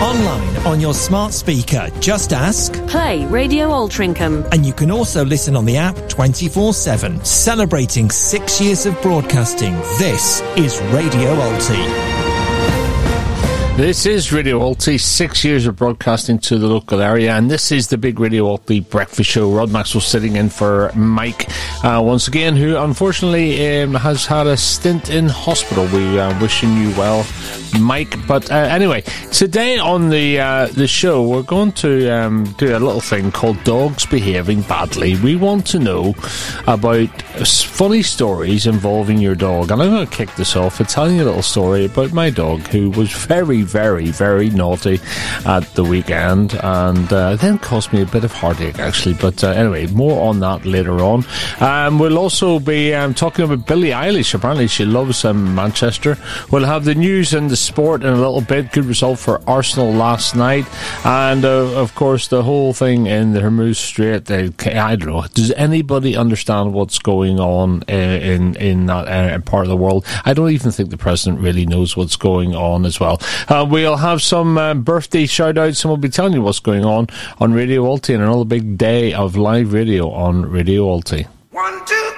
Online on your smart speaker, just ask Play Radio Altrincham. And you can also listen on the app 24/7. Celebrating 6 years of broadcasting, this is Radio Alti. This is Radio Alti, 6 years of broadcasting to the local area, and this is the big Radio Alti breakfast show. Rod Maxwell sitting in for Mike once again, who unfortunately has had a stint in hospital. We are wishing you well, Mike. But anyway, today on the show, we're going to do a little thing called Dogs Behaving Badly. We want to know about funny stories involving your dog, and I'm going to kick this off with telling you a little story about my dog, who was very, very naughty at the weekend, and then caused me a bit of heartache, actually. But anyway, more on that later on. We'll also be talking about Billie Eilish. Apparently she loves Manchester. We'll have the news and the sport in a little bit. Good result for Arsenal last night, and of course the whole thing in the Hormuz Strait. I don't know, does anybody understand what's going on in that part of the world? I don't even think the president really knows what's going on as well. We'll have some birthday shout-outs, and we'll be telling you what's going on Radio Alti, and another big day of live radio on Radio Alti. 1, 2,